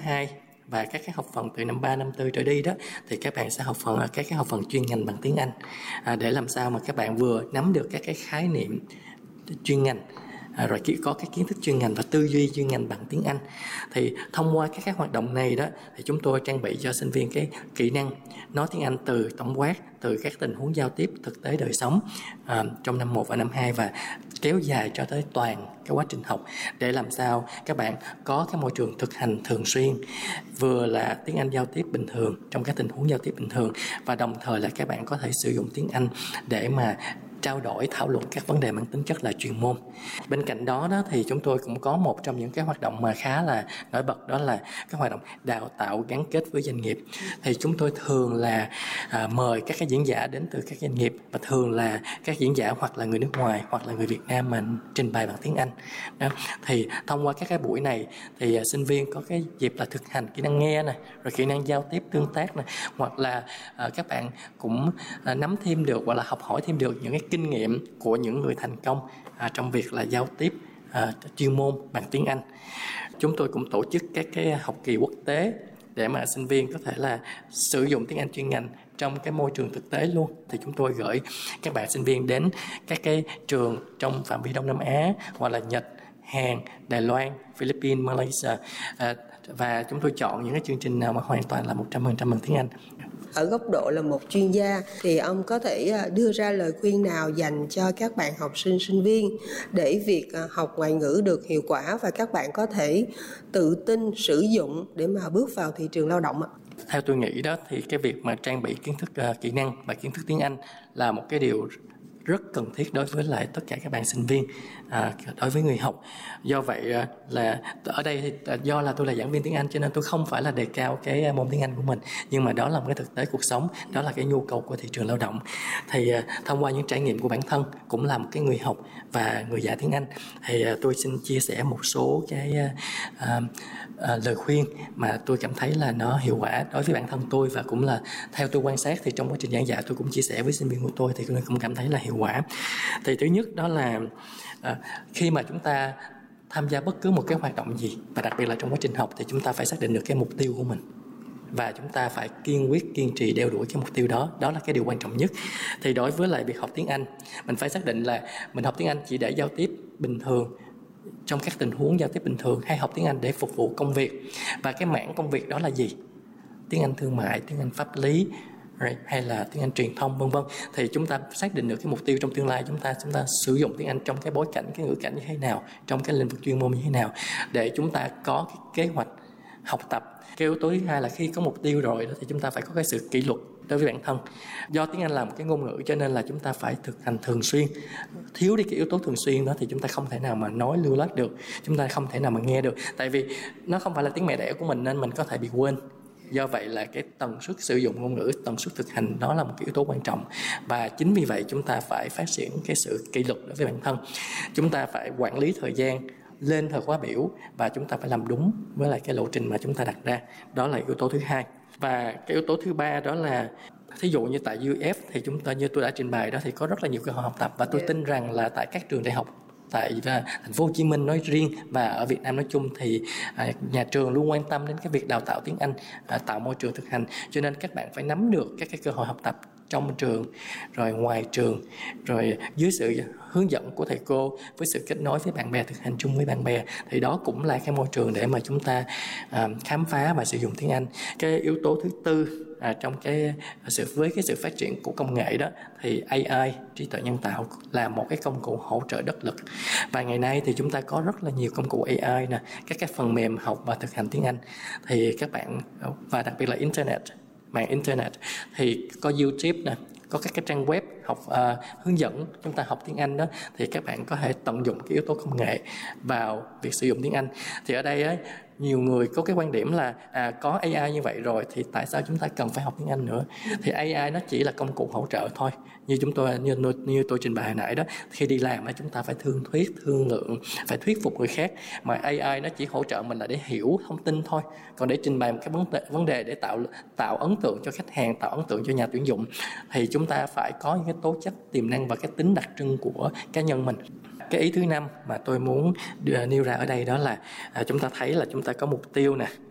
2 và các cái học phần từ năm 3, năm 4 trở đi đó, thì các bạn sẽ học phần các cái học phần chuyên ngành bằng tiếng Anh, để làm sao mà các bạn vừa nắm được các cái khái niệm chuyên ngành, rồi có cái kiến thức chuyên ngành và tư duy chuyên ngành bằng tiếng Anh. Thì thông qua các hoạt động này đó, thì chúng tôi trang bị cho sinh viên cái kỹ năng nói tiếng Anh từ tổng quát, từ các tình huống giao tiếp thực tế đời sống trong năm 1 và năm 2 và kéo dài cho tới toàn cái quá trình học, để làm sao các bạn có cái môi trường thực hành thường xuyên, vừa là tiếng Anh giao tiếp bình thường trong các tình huống giao tiếp bình thường, và đồng thời là các bạn có thể sử dụng tiếng Anh để mà trao đổi, thảo luận các vấn đề mang tính chất là chuyên môn. Bên cạnh đó thì chúng tôi cũng có một trong những cái hoạt động mà khá là nổi bật, đó là cái hoạt động đào tạo gắn kết với doanh nghiệp. Thì chúng tôi thường là mời các cái diễn giả đến từ các doanh nghiệp, và thường là các diễn giả hoặc là người nước ngoài hoặc là người Việt Nam mà trình bày bằng tiếng Anh. Đó. Thì thông qua các cái buổi này thì sinh viên có cái dịp là thực hành kỹ năng nghe này, rồi kỹ năng giao tiếp tương tác này, hoặc là các bạn cũng nắm thêm được hoặc là học hỏi thêm được những cái kinh nghiệm của những người thành công trong việc là giao tiếp chuyên môn bằng tiếng Anh. Chúng tôi cũng tổ chức các cái học kỳ quốc tế để mà sinh viên có thể là sử dụng tiếng Anh chuyên ngành trong cái môi trường thực tế luôn. Thì chúng tôi gửi các bạn sinh viên đến các cái trường trong phạm vi Đông Nam Á, hoặc là Nhật, Hàn, Đài Loan, Philippines, Malaysia, và chúng tôi chọn những cái chương trình nào mà hoàn toàn là 100% bằng tiếng Anh. Ở góc độ là một chuyên gia thì ông có thể đưa ra lời khuyên nào dành cho các bạn học sinh, sinh viên để việc học ngoại ngữ được hiệu quả và các bạn có thể tự tin sử dụng để mà bước vào thị trường lao động ạ? Theo tôi nghĩ đó, thì cái việc mà trang bị kiến thức kỹ năng và kiến thức tiếng Anh là một cái điều rất cần thiết đối với lại tất cả các bạn sinh viên, đối với người học. Do vậy là ở đây thì do là tôi là giảng viên tiếng Anh cho nên tôi không phải là đề cao cái môn tiếng Anh của mình, nhưng mà đó là một cái thực tế cuộc sống, đó là cái nhu cầu của thị trường lao động. Thì thông qua những trải nghiệm của bản thân cũng là một cái người học và người dạy tiếng Anh, thì tôi xin chia sẻ một số cái lời khuyên mà tôi cảm thấy là nó hiệu quả đối với bản thân tôi, và cũng là theo tôi quan sát thì trong quá trình giảng dạy tôi cũng chia sẻ với sinh viên của tôi thì tôi cũng cảm thấy là hiệu quả. Thì thứ nhất đó là khi mà chúng ta tham gia bất cứ một cái hoạt động gì, và đặc biệt là trong quá trình học, thì chúng ta phải xác định được cái mục tiêu của mình, và chúng ta phải kiên quyết, kiên trì đeo đuổi cái mục tiêu đó. Đó là cái điều quan trọng nhất. Thì đối với lại việc học tiếng Anh, mình phải xác định là mình học tiếng Anh chỉ để giao tiếp bình thường trong các tình huống giao tiếp bình thường, hay học tiếng Anh để phục vụ công việc. Và cái mảng công việc đó là gì? Tiếng Anh thương mại, tiếng Anh pháp lý, hay là tiếng Anh truyền thông, vân vân. Thì chúng ta xác định được cái mục tiêu trong tương lai, chúng ta sử dụng tiếng Anh trong cái bối cảnh, cái ngữ cảnh như thế nào, trong cái lĩnh vực chuyên môn như thế nào, để chúng ta có cái kế hoạch học tập. Cái yếu tố thứ hai là khi có mục tiêu rồi đó, thì chúng ta phải có cái sự kỷ luật đối với bản thân. Do tiếng Anh là một cái ngôn ngữ cho nên là chúng ta phải thực hành thường xuyên. Thiếu đi cái yếu tố thường xuyên đó thì chúng ta không thể nào mà nói lưu loát được, chúng ta không thể nào mà nghe được, tại vì nó không phải là tiếng mẹ đẻ của mình nên mình có thể bị quên. Do vậy là cái tần suất sử dụng ngôn ngữ, tần suất thực hành đó là một cái yếu tố quan trọng. Và chính vì vậy chúng ta phải phát triển cái sự kỷ luật đối với bản thân. Chúng ta phải quản lý thời gian, lên thời khóa biểu, và chúng ta phải làm đúng với lại cái lộ trình mà chúng ta đặt ra. Đó là yếu tố thứ hai. Và cái yếu tố thứ ba đó là, thí dụ như tại UF thì chúng ta, như tôi đã trình bày đó, thì có rất là nhiều cơ hội học tập, và tôi tin rằng là tại các trường đại học tại thành phố Hồ Chí Minh nói riêng và ở Việt Nam nói chung thì nhà trường luôn quan tâm đến cái việc đào tạo tiếng Anh, tạo môi trường thực hành, cho nên các bạn phải nắm được các cái cơ hội học tập trong trường, rồi ngoài trường, rồi dưới sự hướng dẫn của thầy cô, với sự kết nối với bạn bè, thực hành chung với bạn bè, thì đó cũng là cái môi trường để mà chúng ta khám phá và sử dụng tiếng Anh. Cái yếu tố thứ tư trong với cái sự phát triển của công nghệ đó, thì AI, trí tuệ nhân tạo là một cái công cụ hỗ trợ đắc lực. Và ngày nay thì chúng ta có rất là nhiều công cụ AI nè, các cái phần mềm học và thực hành tiếng Anh. Thì các bạn, và đặc biệt là mạng internet, thì có YouTube nè, có các cái trang web học hướng dẫn chúng ta học tiếng Anh đó, thì các bạn có thể tận dụng cái yếu tố công nghệ vào việc sử dụng tiếng Anh. Thì ở đây nhiều người có cái quan điểm là có AI như vậy rồi thì tại sao chúng ta cần phải học tiếng Anh nữa? Thì AI nó chỉ là công cụ hỗ trợ thôi. Như tôi trình bày hồi nãy đó, khi đi làm chúng ta phải thương lượng, phải thuyết phục người khác, mà AI nó chỉ hỗ trợ mình là để hiểu thông tin thôi. Còn để trình bày một cái vấn đề để tạo ấn tượng cho khách hàng, tạo ấn tượng cho nhà tuyển dụng, thì chúng ta phải có những cái tố chất, tiềm năng và cái tính đặc trưng của cá nhân mình. Cái ý thứ năm mà tôi muốn nêu ra ở đây đó là chúng ta thấy là chúng ta có mục tiêu nè,